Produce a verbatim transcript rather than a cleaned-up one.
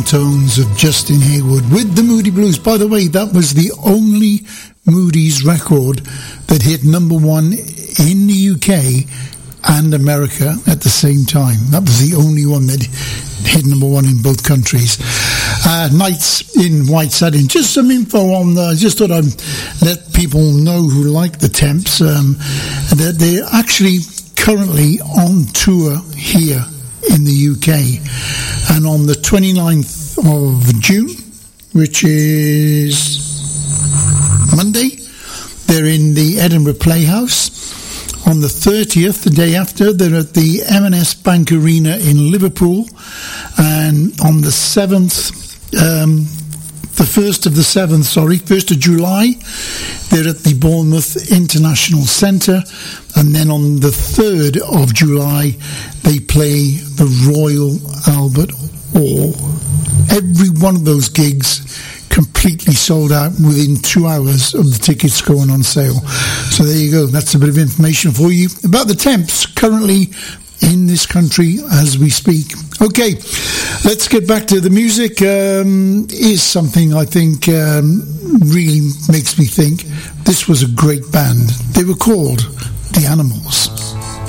and tones of Justin Hayward with the Moody Blues. By the way, that was the only Moody's record that hit number one in the U K and America at the same time. That was the only one that hit number one in both countries. Uh, Nights in White Satin. Just some info on the, I just thought I'd let people know who like the Temps um, that they're actually currently on tour here in the U K, and on the twenty-ninth of June, which is Monday, they're in the Edinburgh Playhouse. On the thirtieth, the day after, they're at the M and S Bank Arena in Liverpool, and on the seventh, um, the first of the seventh, sorry, first of July, they're at the Bournemouth International Centre, and then on the third of July, they play the Royal Albert Hall. Every one of those gigs completely sold out within two hours of the tickets going on sale. So there you go. That's a bit of information for you about the Temps currently in this country as we speak. Okay, let's get back to the music. Um, is something I think um, really makes me think this was a great band. They were called The Animals.